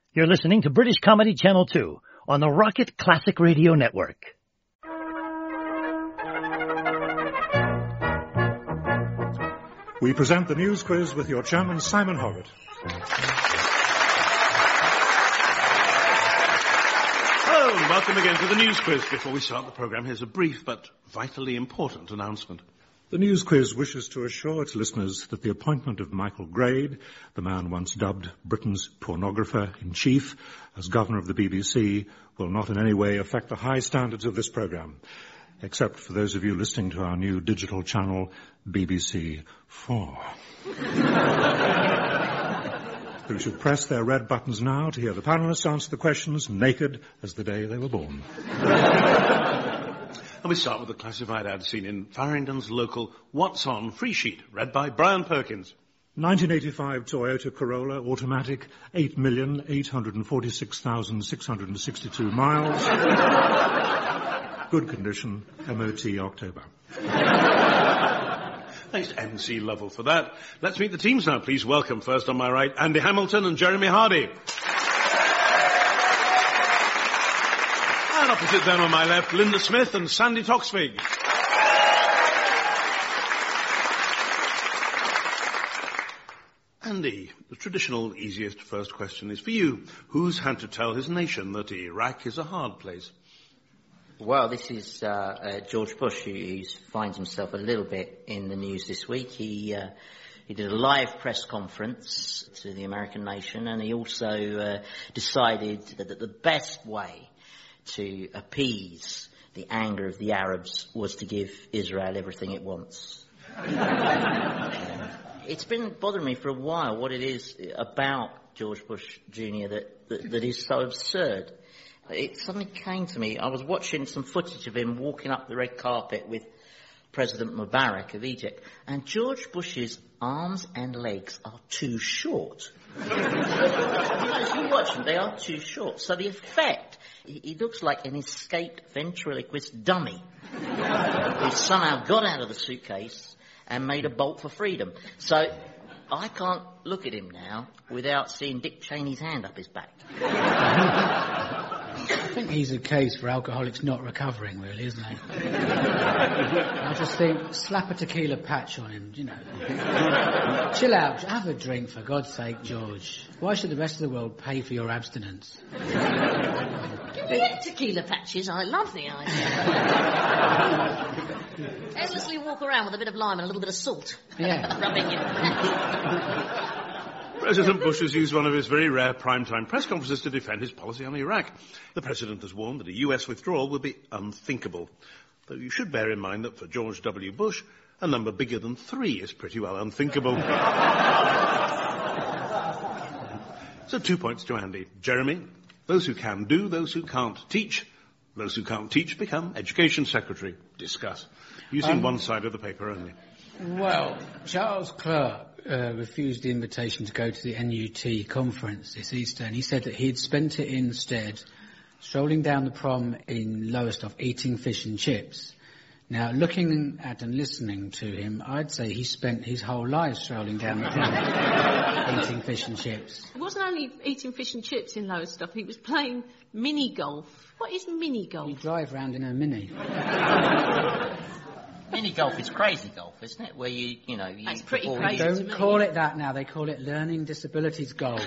You're listening to British Comedy Channel 2 on the Rocket Classic Radio Network. We present the news quiz with your chairman, Simon Hoggart. Hello, and welcome again to the news quiz. Before we start the programme, here's a brief but vitally important announcement. The news quiz wishes to assure its listeners that the appointment of Michael Grade, the man once dubbed Britain's pornographer-in-chief, as governor of the BBC, will not in any way affect the high standards of this programme, except for those of you listening to our new digital channel, BBC 4. Who should press their red buttons now to hear the panellists answer the questions naked as the day they were born. And we start with a classified ad seen in Farringdon's local What's On free sheet, read by Brian Perkins. 1985 Toyota Corolla automatic, 8,846,662 miles. Good condition, MOT October. Thanks to MC Lovell for that. Let's meet the teams now. Please welcome, first on my right, Andy Hamilton and Jeremy Hardy. And opposite them on my left, Linda Smith and Sandy Toksvig. Andy, the traditional easiest first question is for you. Who's had to tell his nation that Iraq is a hard place? Well, this is George Bush, who finds himself a little bit in the news this week. He did a live press conference to the American nation, and he also decided that the best way to appease the anger of the Arabs was to give Israel everything it wants. It's been bothering me for a while what it is about George Bush Jr. that is so absurd. It suddenly came to me. I was watching some footage of him walking up the red carpet with President Mubarak of Egypt, and George Bush's arms and legs are too short. As you watch them, they are too short. So the effect, he looks like an escaped ventriloquist dummy who somehow got out of the suitcase and made a bolt for freedom. So I can't look at him now without seeing Dick Cheney's hand up his back. I think he's a case for alcoholics not recovering, really, isn't he? I just think, slap a tequila patch on him, you know. Chill out, have a drink, for God's sake, George. Why should the rest of the world pay for your abstinence? Give me tequila patches, I love the idea. Endlessly walk around with a bit of lime and a little bit of salt. Yeah. Rubbing you. President Bush has used one of his very rare primetime press conferences to defend his policy on Iraq. The President has warned that a US withdrawal would be unthinkable. Though you should bear in mind that for George W. Bush, a number bigger than 3 is pretty well unthinkable. So 2 points to Andy. Jeremy, those who can do, those who can't teach. Those who can't teach become Education Secretary. Discuss. Using one side of the paper only. Well, Charles Clarke refused the invitation to go to the NUT conference this Easter, and he said that he'd spent it instead strolling down the prom in Lowestoft eating fish and chips. Now, looking at and listening to him, I'd say he spent his whole life strolling down the prom eating fish and chips. He wasn't only eating fish and chips in Lowestoft, he was playing mini-golf. What is mini-golf? You drive round in a mini. Mini-golf is crazy golf, isn't it? Where That's pretty crazy. Don't call it that now. They call it learning disabilities golf.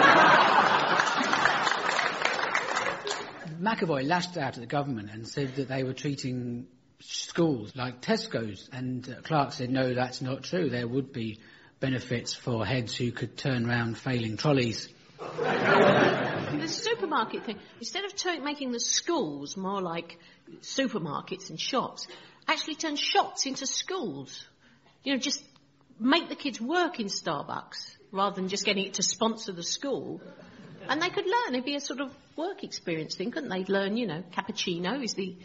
McAvoy lashed out at the government and said that they were treating schools like Tesco's, and Clarke said, no, that's not true. There would be benefits for heads who could turn around failing trolleys. The supermarket thing, instead of making the schools more like supermarkets and shops, actually turn shops into schools. You know, just make the kids work in Starbucks rather than just getting it to sponsor the school. And they could learn. It'd be a sort of work experience thing, couldn't they? Learn, cappuccino is the